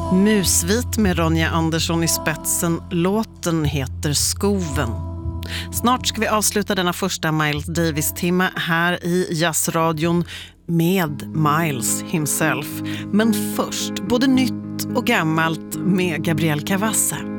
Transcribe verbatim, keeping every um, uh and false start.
Musvit med Ronja Andersson i spetsen. Låten heter Skoven. Snart ska vi avsluta denna första Miles Davis-timme här i Jazzradion med Miles himself. Men först, både nytt och gammalt med Gabriel Cavazza.